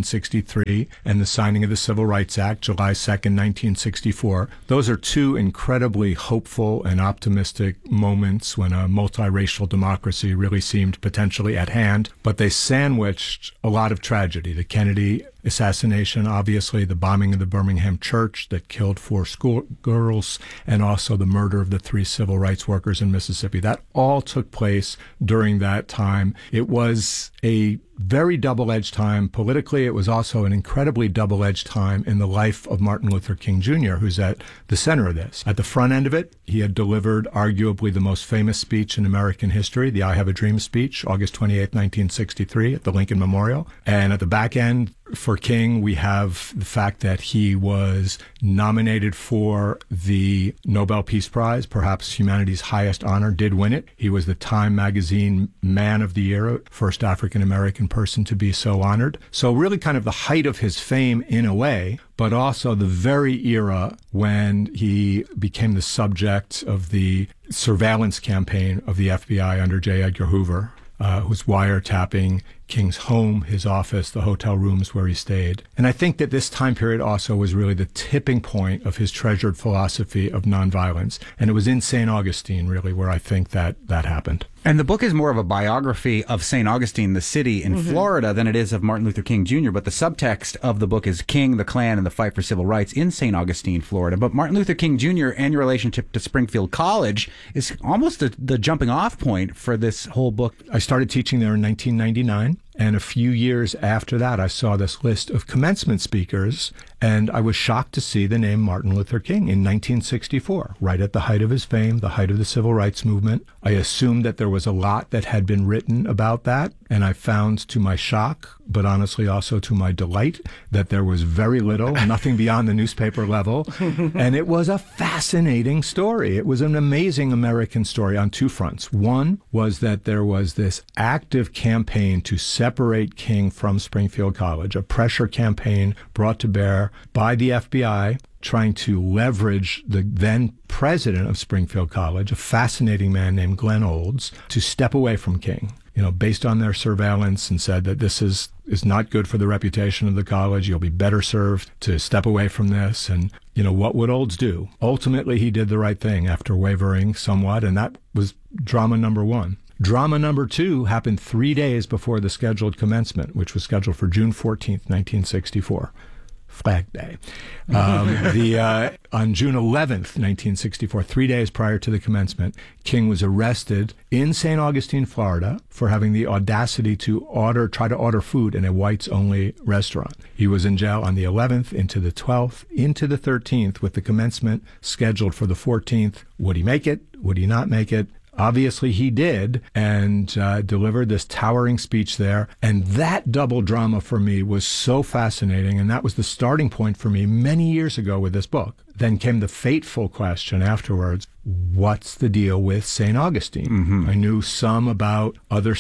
S22: 1963, and the signing of the Civil Rights Act, July 2nd, 1964. Those are 2 incredibly hopeful and optimistic moments when a multiracial democracy really seemed potentially at hand, but they sandwiched a lot of tragedy. The Kennedy assassination, obviously, the bombing of the Birmingham church that killed 4 schoolgirls, and also the murder of the 3 civil rights workers in Mississippi. That all took place during that time. It was a very double-edged time. Politically, it was also an incredibly double-edged time in the life of Martin Luther King Jr., who's at the center of this. At the front end of it, he had delivered arguably the most famous speech in American history, the I Have a Dream speech, August 28, 1963, at the Lincoln Memorial. And at the back end, for King, we have the fact that he was nominated for the Nobel Peace Prize, perhaps humanity's highest honor, did win it. He was the Time Magazine Man of the Year, first African-American person to be so honored. So really kind of the height of his fame in a way, but also the very era when he became the subject of the surveillance campaign of the FBI under J. Edgar Hoover, who was wiretapping King's home, his office, the hotel rooms where he stayed. And I think that this time period also was really the tipping point of his treasured philosophy of nonviolence. And it was in St. Augustine, really, where I think that happened.
S8: And the book is more of a biography of St. Augustine, the city in Florida, than it is of Martin Luther King Jr., but the subtext of the book is King, the Klan, and the fight for civil rights in St. Augustine, Florida. But Martin Luther King Jr. and your relationship to Springfield College is almost the jumping-off point for this whole book.
S22: I started teaching there in 1999. And a few years after that, I saw this list of commencement speakers, And I was shocked to see the name Martin Luther King in 1964, right at the height of his fame, the height of the civil rights movement. I assumed that there was a lot that had been written about that, and I found, to my shock, but honestly also to my delight, that there was very little, nothing beyond the newspaper level. And it was a fascinating story. It was an amazing American story on two fronts. One was that there was this active campaign to separate King from Springfield College, a pressure campaign brought to bear by the FBI, trying to leverage the then president of Springfield College, a fascinating man named Glenn Olds, to step away from King, based on their surveillance, and said that this is not good for the reputation of the college. You'll be better served to step away from this. And, what would Olds do? Ultimately, he did the right thing after wavering somewhat, and that was drama number one. Drama number two happened 3 days before the scheduled commencement, which was scheduled for June 14th, 1964. Flag Day. On June 11th, 1964, 3 days prior to the commencement, King was arrested in St. Augustine, Florida, for having the audacity to try to order food in a whites-only restaurant. He was in jail on the 11th, into the 12th, into the 13th, with the commencement scheduled for the 14th. Would he make it? Would he not make it? Obviously, he did, and delivered this towering speech there. And that double drama for me was so fascinating, and that was the starting point for me many years ago with this book. Then came the fateful question afterwards, what's the deal with St. Augustine? Mm-hmm. I knew some about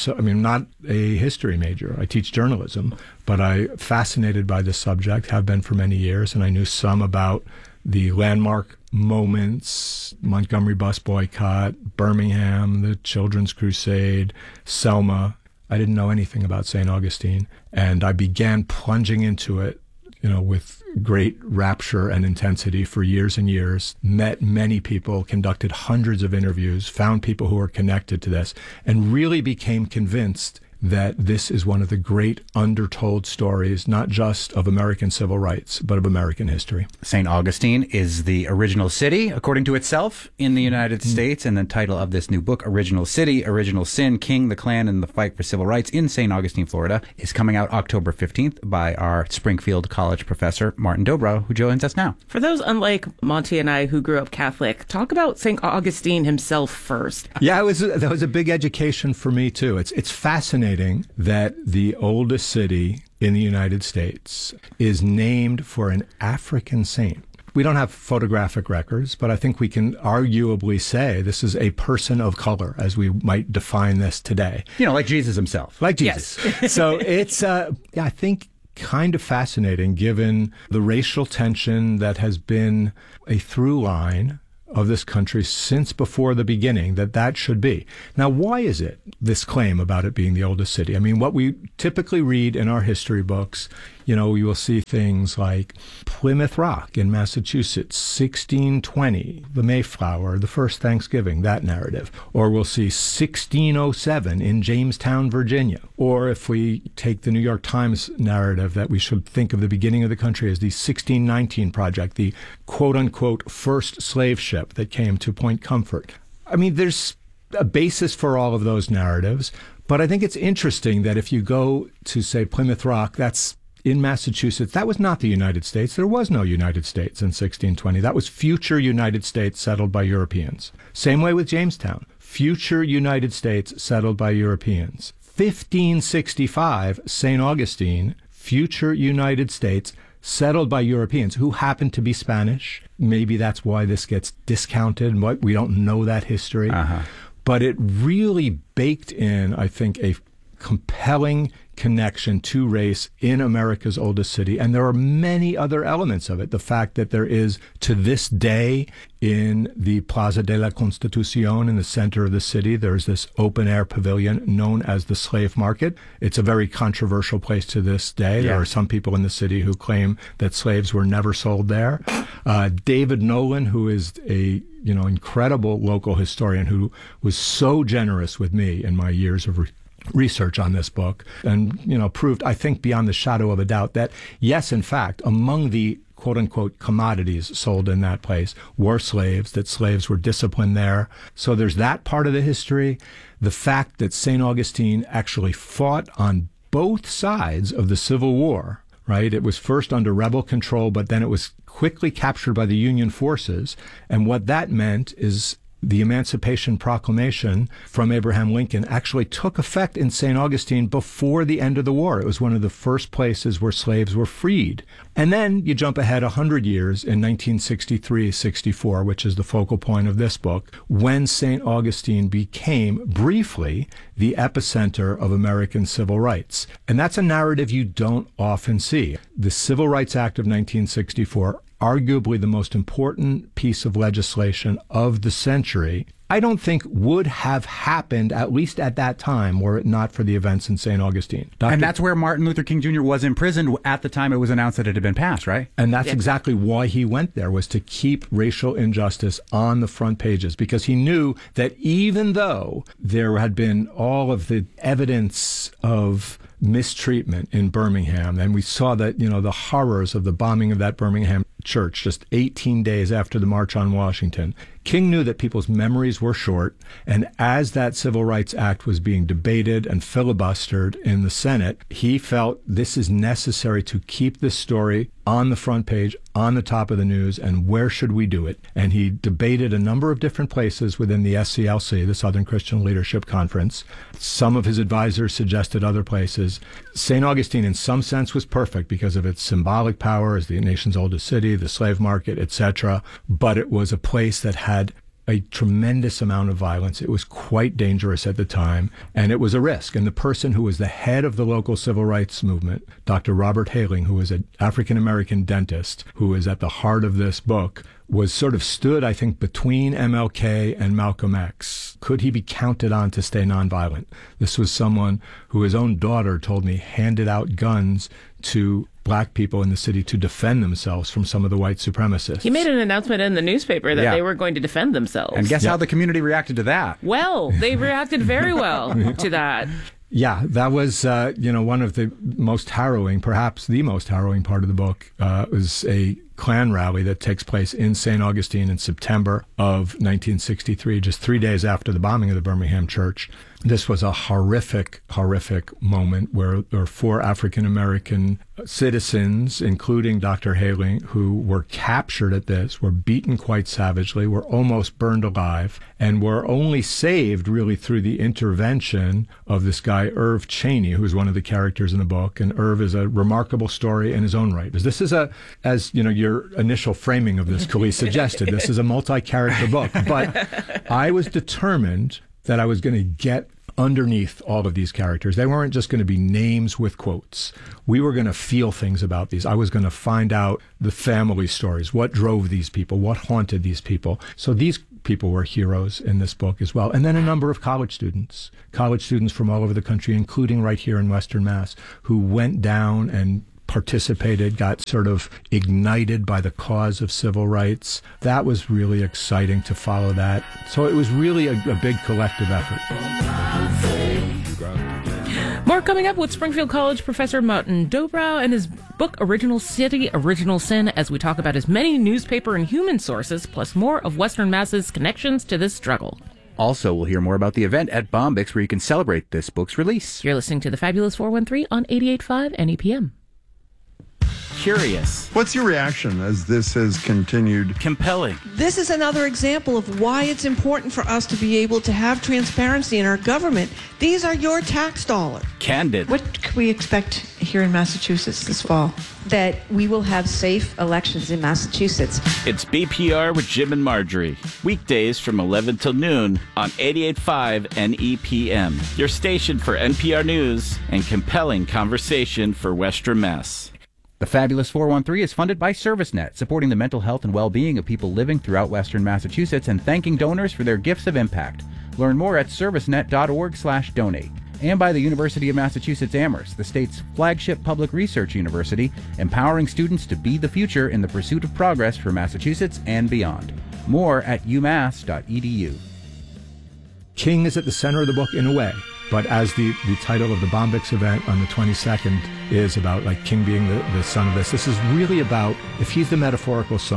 S22: not a history major. I teach journalism, but I'm fascinated by this subject, have been for many years, and I knew some about the landmark moments, Montgomery bus boycott, Birmingham, the Children's Crusade, Selma. I didn't know anything about St. Augustine, and I began plunging into it, with great rapture and intensity for years and years, met many people, conducted hundreds of interviews, found people who were connected to this, and really became convinced that this is one of the great undertold stories, not just of American civil rights, but of American history.
S8: St. Augustine is the original city, according to itself, in the United States, and the title of this new book, Original City, Original Sin, King, the Klan, and the Fight for Civil Rights in St. Augustine, Florida, is coming out October 15th by our Springfield College professor, Martin Dobro, who joins us now.
S7: For those unlike Monty and I who grew up Catholic, talk about St. Augustine himself first.
S22: Yeah, that was a big education for me, too. It's fascinating that the oldest city in the United States is named for an African saint. We don't have photographic records, but I think we can arguably say this is a person of color, as we might define this today.
S8: Like Jesus himself.
S22: Like Jesus. Yes. So it's, I think, kind of fascinating given the racial tension that has been a through line of this country since before the beginning, that should be. Now, why is it, this claim about it being the oldest city? I mean, what we typically read in our history books, you will see things like Plymouth Rock in Massachusetts, 1620, the Mayflower, the first Thanksgiving, that narrative. Or we'll see 1607 in Jamestown, Virginia. Or if we take the New York Times narrative that we should think of the beginning of the country as the 1619 Project, the quote-unquote first slave ship that came to Point Comfort. I mean, there's a basis for all of those narratives, but I think it's interesting that if you go to, say, Plymouth Rock, that's in Massachusetts, that was not the United States. There was no United States in 1620. That was future United States settled by Europeans. Same way with Jamestown. Future United States settled by Europeans. 1565, St. Augustine, future United States settled by Europeans who happened to be Spanish. Maybe that's why this gets discounted. We don't know that history. But it really baked in, I think, a compelling connection to race in America's oldest city. And there are many other elements of it. The fact that there is, to this day, in the Plaza de la Constitución in the center of the city, there's this open-air pavilion known as the Slave Market. It's a very controversial place to this day. Yeah. There are some people in the city who claim that slaves were never sold there. David Nolan, who is a incredible local historian who was so generous with me in my years of research on this book, and proved, I think, beyond the shadow of a doubt that yes, in fact, among the quote-unquote commodities sold in that place were slaves, that slaves were disciplined there. So there's that part of the history. The fact that St. Augustine actually fought on both sides of the Civil War right? It was first under rebel control, but then it was quickly captured by the Union forces. And what that meant is the Emancipation Proclamation from Abraham Lincoln actually took effect in St. Augustine before the end of the war. It was one of the first places where slaves were freed. And then you jump ahead 100 years in 1963-64, which is the focal point of this book, when St. Augustine became, briefly, the epicenter of American civil rights. And that's a narrative you don't often see. The Civil Rights Act of 1964, arguably the most important piece of legislation of the century, I don't think would have happened, at least at that time, were it not for the events in St. Augustine.
S8: And that's where Martin Luther King Jr. was imprisoned at the time it was announced that it had been passed, right?
S22: And that's exactly why he went there, was to keep racial injustice on the front pages, because he knew that even though there had been all of the evidence of mistreatment in Birmingham, and we saw that, the horrors of the bombing of that Birmingham church just 18 days after the March on Washington, King knew that people's memories were short, and as that Civil Rights Act was being debated and filibustered in the Senate, he felt this is necessary to keep this story on the front page, on the top of the news, and where should we do it? And he debated a number of different places within the SCLC, the Southern Christian Leadership Conference. Some of his advisors suggested other places. St. Augustine, in some sense, was perfect because of its symbolic power as the nation's oldest city, the slave market, etc. But it was a place that had a tremendous amount of violence. It was quite dangerous at the time, and it was a risk. And the person who was the head of the local civil rights movement, Dr. Robert Haling, who was an African-American dentist, who is at the heart of this book, was sort of stood, I think, between MLK and Malcolm X. Could he be counted on to stay nonviolent? This was someone who his own daughter told me handed out guns to black people in the city to defend themselves from some of the white supremacists.
S7: He made an announcement in the newspaper that they were going to defend themselves.
S8: And guess how the community reacted to that?
S7: Well, they reacted very well to that.
S22: Yeah, that was, one of the most harrowing, perhaps the most harrowing part of the book, was a Klan rally that takes place in St. Augustine in September of 1963, just 3 days after the bombing of the Birmingham church. This was a horrific, horrific moment where there were 4 African-American citizens, including Dr. Haling, who were captured at this, were beaten quite savagely, were almost burned alive, and were only saved really through the intervention of this guy, Irv Cheney, who's one of the characters in the book. And Irv is a remarkable story in his own right. This is your initial framing of this, Khalees, suggested, this is a multi-character book. But I was determined that I was going to get underneath all of these characters. They weren't just going to be names with quotes. We were going to feel things about these. I was going to find out the family stories, what drove these people, what haunted these people. So these people were heroes in this book as well. And then a number of college students from all over the country, including right here in Western Mass, who went down and participated, got sort of ignited by the cause of civil rights. That was really exciting to follow that. So it was really a big collective effort.
S7: More coming up with Springfield College professor Martin Dobrow and his book Original City, Original Sin, as we talk about his many newspaper and human sources, plus more of Western Mass's connections to this struggle.
S8: Also, we'll hear more about the event at Bombix where you can celebrate this book's release.
S7: You're listening to the Fabulous 413 on 88.5 NEPM.
S2: Curious.
S4: What's your reaction as this has continued?
S2: Compelling.
S11: This is another example of why it's important for us to be able to have transparency in our government. These are your tax dollars.
S2: Candid.
S23: What can we expect here in Massachusetts this fall? That we will have safe elections in Massachusetts.
S2: It's BPR with Jim and Marjorie. Weekdays from 11 till noon on 88.5 NEPM. Your station for NPR News and compelling conversation for Western Mass.
S8: The Fabulous 413 is funded by ServiceNet, supporting the mental health and well-being of people living throughout Western Massachusetts and thanking donors for their gifts of impact. Learn more at servicenet.org/donate. And by the University of Massachusetts Amherst, the state's flagship public research university, empowering students to be the future in the pursuit of progress for Massachusetts and beyond. More at umass.edu.
S22: King is at the center of the book in a way. But as the title of the Bombix event on the 22nd is about, like, King being the son of this is really about, if he's the metaphorical son,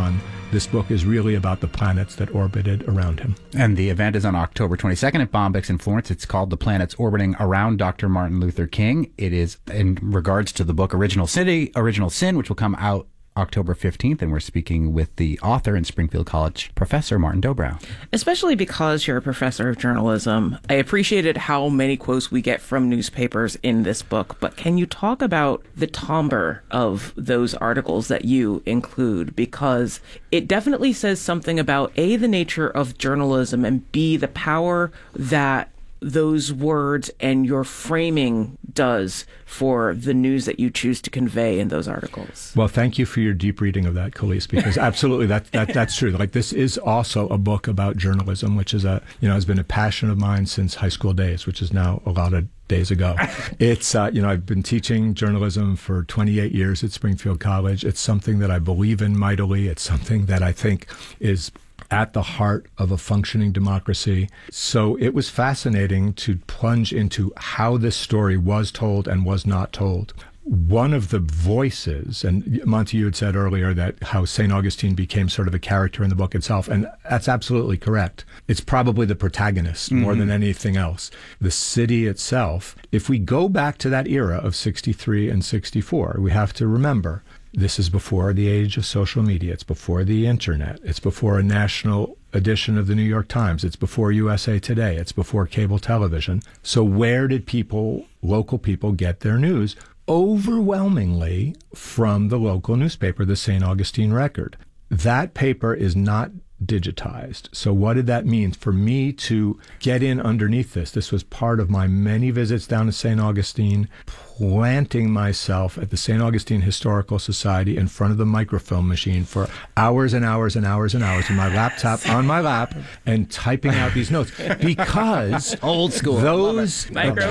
S22: This book is really about the planets that orbited around him.
S8: And the event is on October 22nd at Bombyx in Florence. It's called The Planets Orbiting Around Dr. Martin Luther King. It is in regards to the book Original Sin, which will come out October 15th, and we're speaking with the author and Springfield College professor, Martin Dobrow.
S7: Especially because you're a professor of journalism, I appreciated how many quotes we get from newspapers in this book, but can you talk about the timbre of those articles that you include? Because it definitely says something about, A, the nature of journalism, and B, the power that those words and your framing does for the news that you choose to convey in those articles.
S22: Well, thank you for your deep reading of that, Khalees, because absolutely that's true. Like, this is also a book about journalism, which is has been a passion of mine since high school days, which is now a lot of days ago. It's, I've been teaching journalism for 28 years at Springfield College. It's something that I believe in mightily. It's something that I think is at the heart of a functioning democracy. So it was fascinating to plunge into how this story was told and was not told. One of the voices, and Monty, you had said earlier that how St. Augustine became sort of a character in the book itself, and that's absolutely correct. It's probably the protagonist more than anything else. The city itself, if we go back to that era of 63 and 64, we have to remember this is before the age of social media. It's before the internet. It's before a national edition of the New York Times. It's before USA Today. It's before cable television. So where did local people get their news? Overwhelmingly from the local newspaper, the St. Augustine Record. That paper is not digitized. So what did that mean? For me to get in underneath this was part of my many visits down to St. Augustine, planting myself at the St. Augustine Historical Society in front of the microfilm machine for hours and hours and hours and hours with my laptop on my lap and typing out these notes, because
S8: old school,
S22: those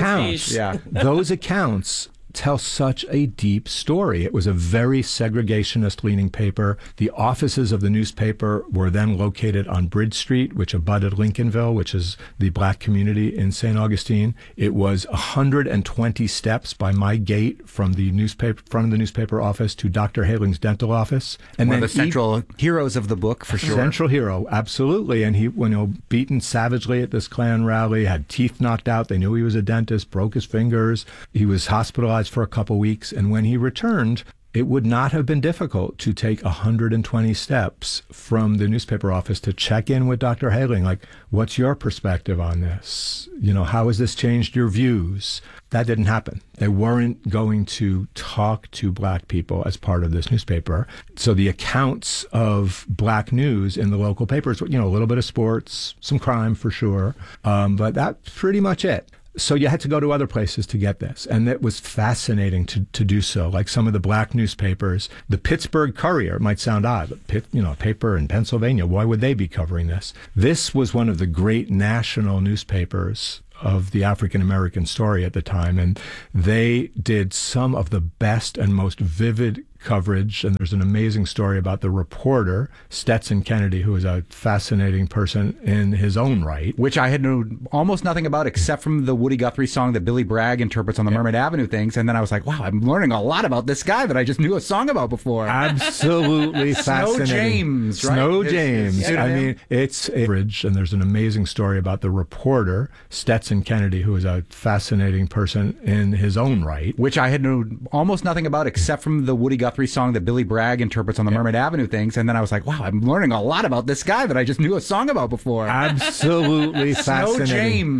S22: accounts tell such a deep story. It was a very segregationist-leaning paper. The offices of the newspaper were then located on Bridge Street, which abutted Lincolnville, which is the black community in St. Augustine. It was 120 steps by my gate from the front of the newspaper office to Dr. Haling's dental office. And
S8: one
S22: then
S8: of the central heroes of the book, for sure.
S22: Central hero, absolutely. And he, beaten savagely at this Klan rally, had teeth knocked out. They knew he was a dentist, broke his fingers. He was hospitalized for a couple weeks, and when he returned, it would not have been difficult to take 120 steps from the newspaper office to check in with Dr. Haling, like, what's your perspective on this? How has this changed your views? That didn't happen. They weren't going to talk to black people as part of this newspaper. So the accounts of black news in the local papers, a little bit of sports, some crime for sure, but that's pretty much it. So you had to go to other places to get this. And it was fascinating to do so. Like some of the black newspapers, the Pittsburgh Courier, it might sound odd, but a paper in Pennsylvania, why would they be covering this? This was one of the great national newspapers of the African-American story at the time. And they did some of the best and most vivid coverage, and there's an amazing story about the reporter, Stetson Kennedy, who is a fascinating person in his own right.
S8: Which I had known almost nothing about except from the Woody Guthrie song that Billy Bragg interprets on the Mermaid Avenue things, and then I was like, wow, I'm learning a lot about this guy that I just knew a song about before.
S22: Absolutely fascinating.
S8: Snow James, right?
S22: Snow James. I mean, it's a bridge, and there's an amazing story about the reporter, Stetson Kennedy, who is a fascinating person in his own right.
S8: Which I had known almost nothing about except from the Woody Guthrie song that Billy Bragg interprets on the Mermaid Avenue things, and then I was like, wow, I'm learning a lot about this guy that I just knew a song about before.
S22: Absolutely fascinating.
S8: Snow James.